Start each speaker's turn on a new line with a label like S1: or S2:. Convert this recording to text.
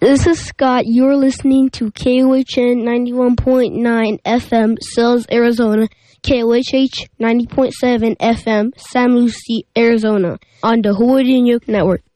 S1: This is Scott. You're listening to KOHN 91.9 FM, Sells, Arizona. KOHH 90.7 FM, San Lucie, Arizona, on the Hawaii Network.